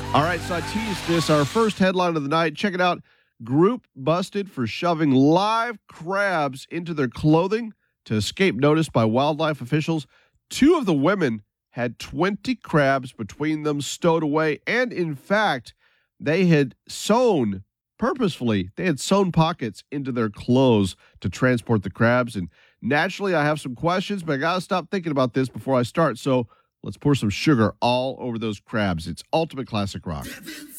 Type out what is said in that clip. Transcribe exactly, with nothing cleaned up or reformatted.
All right, so I teased this. Our first headline of the night. Check it out. Group busted for shoving live crabs into their clothing to escape notice by wildlife officials. Two of the women had twenty crabs between them stowed away. And in fact, they had sewn purposefully, they had sewn pockets into their clothes to transport the crabs. And naturally, I have some questions, but I got to stop thinking about this before I start. So let's pour some sugar all over those crabs. It's ultimate classic rock.